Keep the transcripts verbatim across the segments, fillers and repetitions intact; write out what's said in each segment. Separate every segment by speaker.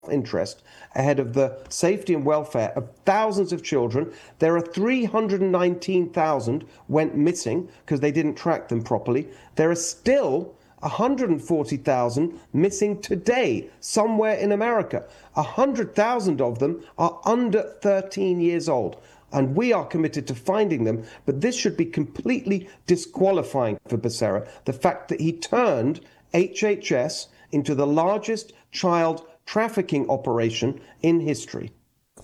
Speaker 1: interest ahead of the safety and welfare of thousands of children. There are three hundred nineteen thousand went missing because they didn't track them properly. There are still one hundred forty thousand missing today somewhere in America. one hundred thousand of them are under thirteen years old. And we are committed to finding them. But this should be completely disqualifying for Becerra. The fact that he turned H H S into the largest child trafficking operation in history.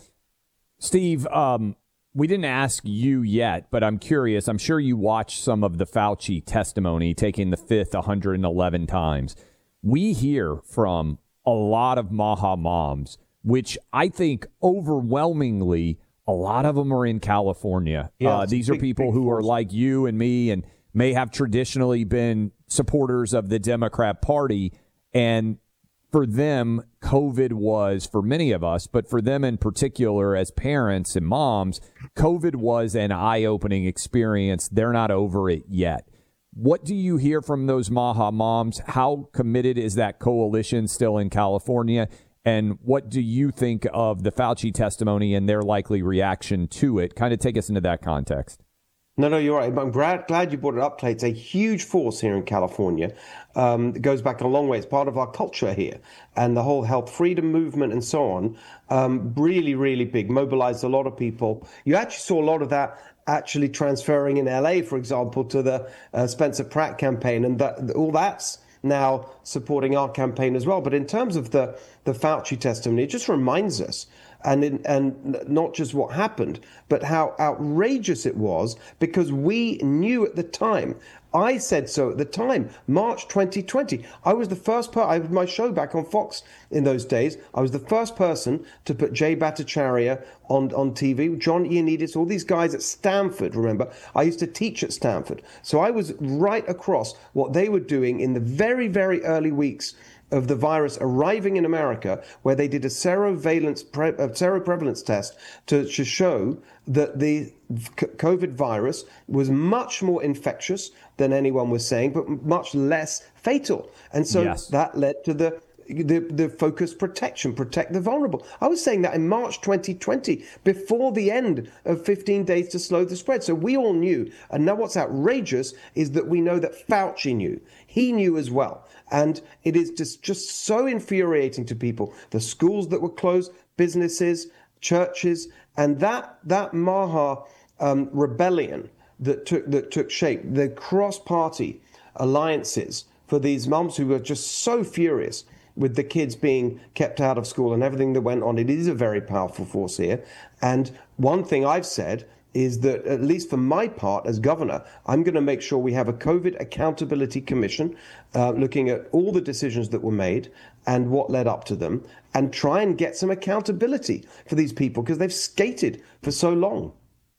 Speaker 2: Steve, um, we didn't ask you yet, but I'm curious. I'm sure you watched some of the Fauci testimony, taking the fifth one hundred eleven times. We hear from a lot of Maha moms, which I think overwhelmingly a lot of them are in California.
Speaker 1: Yeah,
Speaker 2: uh, these
Speaker 1: big,
Speaker 2: are people
Speaker 1: big
Speaker 2: who
Speaker 1: force.
Speaker 2: are like you and me and may have traditionally been supporters of the Democrat Party. And for them, COVID was, for many of us, but for them in particular as parents and moms, COVID was an eye-opening experience. They're not over it yet. What do you hear from those Maha moms? How committed is that coalition still in California? And what do you think of the Fauci testimony and their likely reaction to it? Kind of take us into that context.
Speaker 1: No, no, you're right. I'm glad, glad you brought it up, Clay. It's a huge force here in California. Um, it goes back a long way. It's part of our culture here. And the whole health freedom movement and so on, um, really, really big, mobilized a lot of people. You actually saw a lot of that actually transferring in L A, for example, to the uh, Spencer Pratt campaign. And that, all that's now supporting our campaign as well. But in terms of the, the Fauci testimony, it just reminds us, and in, and not just what happened, but how outrageous it was, because we knew at the time. I said so at the time, March twenty twenty. I was the first person, I had my show back on Fox in those days. I was the first person to put Jay Bhattacharya on, on T V, John Ioannidis, all these guys at Stanford, remember? I used to teach at Stanford. So I was right across what they were doing in the very, very early weeks of the virus arriving in America, where they did a serovalence, pre, a seroprevalence test to, to show that the COVID virus was much more infectious than anyone was saying, but much less fatal. And so
Speaker 2: yes.
Speaker 1: that led to the The, the focused protection, protect the vulnerable. I was saying that in March twenty twenty, before the end of fifteen days to slow the spread. So we all knew. And now what's outrageous is that we know that Fauci knew. He knew as well. And it is just, just so infuriating to people. The schools that were closed, businesses, churches, and that that Maha um, rebellion that took that took shape, the cross-party alliances for these mums who were just so furious with the kids being kept out of school and everything that went on. It is a very powerful force here. And one thing I've said is that, at least for my part as governor, I'm going to make sure we have a COVID accountability commission uh, looking at all the decisions that were made and what led up to them, and try and get some accountability for these people because they've skated for so long.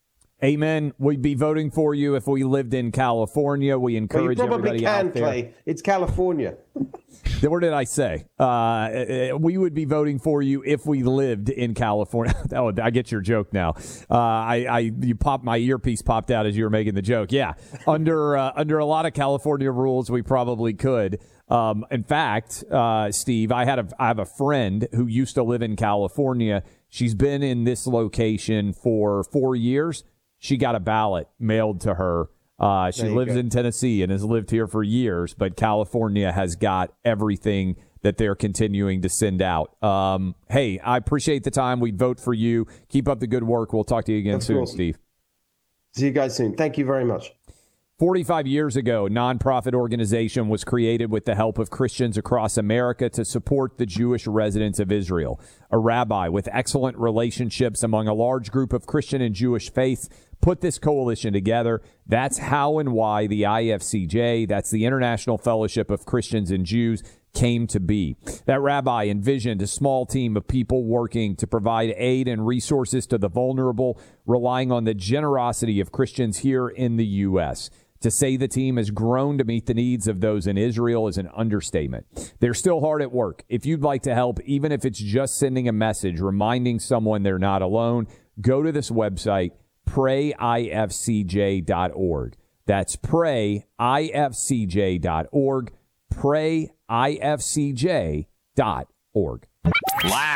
Speaker 2: Amen. We'd be voting for you if we lived in California. We encourage
Speaker 1: well, you probably
Speaker 2: everybody
Speaker 1: can,
Speaker 2: out there.
Speaker 1: Clay. It's California.
Speaker 2: What did I say? Uh, we would be voting for you if we lived in California. Oh, I get your joke now. Uh, I, I, you popped my earpiece popped out as you were making the joke. Yeah, under uh, under a lot of California rules, we probably could. Um, in fact, uh, Steve, I had a I have a friend who used to live in California. She's been in this location for four years. She got a ballot mailed to her. Uh, she lives go. in Tennessee and has lived here for years, but California has got everything that they're continuing to send out. Um, hey, I appreciate the time. We'd vote for you. Keep up the good work. We'll talk to you again That's soon, awesome. Steve.
Speaker 1: See you guys soon. Thank you very much.
Speaker 2: forty-five years ago, a nonprofit organization was created with the help of Christians across America to support the Jewish residents of Israel. A rabbi with excellent relationships among a large group of Christian and Jewish faiths put this coalition together. That's how and why the I F C J, that's the International Fellowship of Christians and Jews, came to be. That rabbi envisioned a small team of people working to provide aid and resources to the vulnerable, relying on the generosity of Christians here in the U S To say the team has grown to meet the needs of those in Israel is an understatement. They're still hard at work. If you'd like to help, even if it's just sending a message reminding someone they're not alone, go to this website, pray I F C J dot org. That's pray I F C J dot org, pray I F C J dot org.
Speaker 3: Live